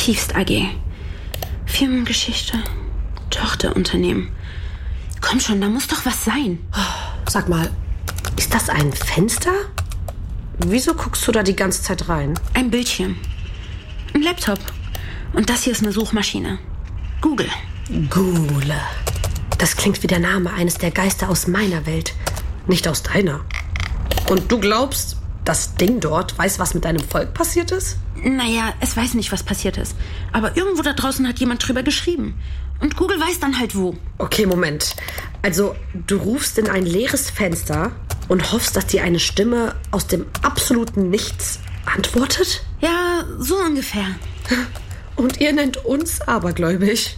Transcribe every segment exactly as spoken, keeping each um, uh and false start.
Tiefst A G. Firmengeschichte. Tochterunternehmen. Komm schon, da muss doch was sein. Sag mal, ist das ein Fenster? Wieso guckst du da die ganze Zeit rein? Ein Bildschirm. Ein Laptop. Und das hier ist eine Suchmaschine. Google. Google. Das klingt wie der Name eines der Geister aus meiner Welt. Nicht aus deiner. Und du glaubst, das Ding dort weiß, was mit deinem Volk passiert ist? Naja, es weiß nicht, was passiert ist. Aber irgendwo da draußen hat jemand drüber geschrieben. Und Google weiß dann halt wo. Okay, Moment. Also, du rufst in ein leeres Fenster und hoffst, dass dir eine Stimme aus dem absoluten Nichts antwortet? Ja, so ungefähr. Und ihr nennt uns abergläubig.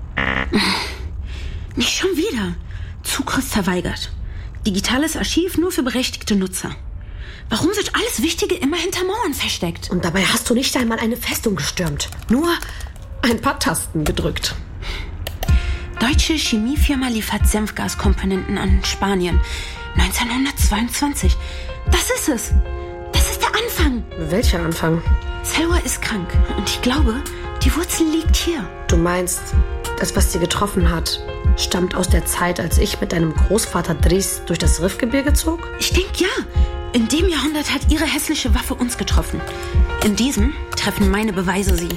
Nicht schon wieder. Zugriff verweigert. Digitales Archiv nur für berechtigte Nutzer. Warum wird alles Wichtige immer hinter Mauern versteckt? Und dabei hast du nicht einmal eine Festung gestürmt. Nur ein paar Tasten gedrückt. Deutsche Chemiefirma liefert Senfgaskomponenten an Spanien. neunzehnhundertzweiundzwanzig. Das ist es. Das ist der Anfang. Welcher Anfang? Selwa ist krank. Und ich glaube, die Wurzel liegt hier. Du meinst, das, was sie getroffen hat, stammt aus der Zeit, als ich mit deinem Großvater Dries durch das Rifgebirge zog? Ich denke, ja. In dem Jahrhundert hat ihre hässliche Waffe uns getroffen. In diesem treffen meine Beweise sie.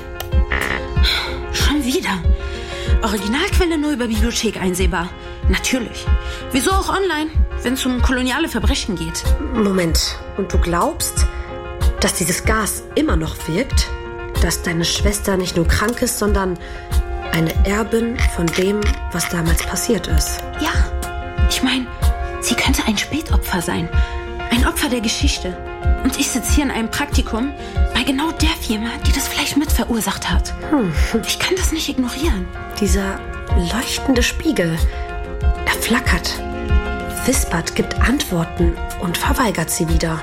Schon wieder. Originalquelle nur über Bibliothek einsehbar. Natürlich. Wieso auch online, wenn es um koloniale Verbrechen geht? Moment. Und du glaubst, dass dieses Gas immer noch wirkt? Dass deine Schwester nicht nur krank ist, sondern eine Erbin von dem, was damals passiert ist? Ja. Ich meine, sie könnte ein Spätopfer sein. Ein Opfer der Geschichte. Und ich sitze hier in einem Praktikum bei genau der Firma, die das vielleicht mit verursacht hat. Hm. Ich kann das nicht ignorieren. Dieser leuchtende Spiegel, er flackert, wispert, gibt Antworten und verweigert sie wieder.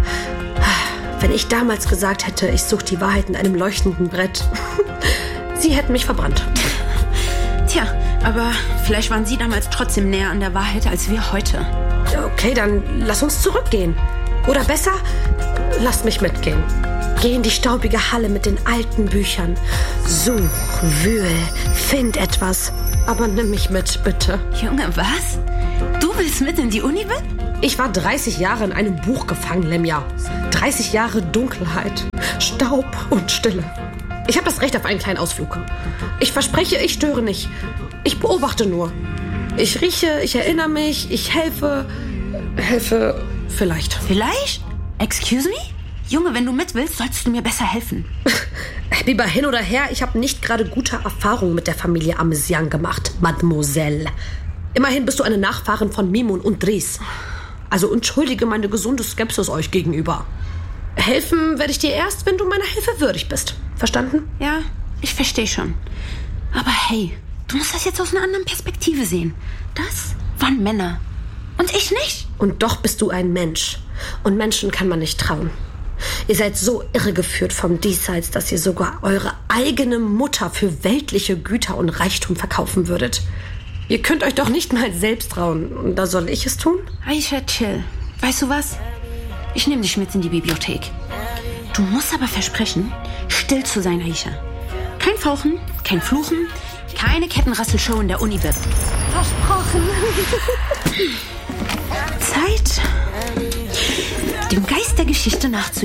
Wenn ich damals gesagt hätte, ich suche die Wahrheit in einem leuchtenden Brett, sie hätten mich verbrannt. Tja, aber vielleicht waren sie damals trotzdem näher an der Wahrheit als wir heute. Okay, dann lass uns zurückgehen. Oder besser, lass mich mitgehen. Geh in die staubige Halle mit den alten Büchern. Such, wühl, find etwas. Aber nimm mich mit, bitte. Junge, was? Du willst mit in die Uni mit? Ich war dreißig Jahre in einem Buch gefangen, Lemja. dreißig Jahre Dunkelheit, Staub und Stille. Ich habe das Recht auf einen kleinen Ausflug. Ich verspreche, ich störe nicht. Ich beobachte nur. Ich rieche, ich erinnere mich, ich helfe. Helfe vielleicht. Vielleicht? Excuse me? Junge, wenn du mit willst, solltest du mir besser helfen. Lieber hin oder her, ich habe nicht gerade gute Erfahrungen mit der Familie Amesian gemacht, Mademoiselle. Immerhin bist du eine Nachfahrin von Mimun und Dries. Also entschuldige meine gesunde Skepsis euch gegenüber. Helfen werde ich dir erst, wenn du meiner Hilfe würdig bist. Verstanden? Ja, ich verstehe schon. Aber hey, du musst das jetzt aus einer anderen Perspektive sehen. Das waren Männer. Und ich nicht. Und doch bist du ein Mensch. Und Menschen kann man nicht trauen. Ihr seid so irregeführt vom Diesseits, dass ihr sogar eure eigene Mutter für weltliche Güter und Reichtum verkaufen würdet. Ihr könnt euch doch nicht mal selbst trauen. Und da soll ich es tun? Aisha, chill. Weißt du was? Ich nehme dich mit in die Bibliothek. Du musst aber versprechen, still zu sein, Aisha. Kein Fauchen, kein Fluchen, keine Kettenrasselshow in der Uni wird. Versprochen. Zeit, dem Geist der Geschichte nachzugehen.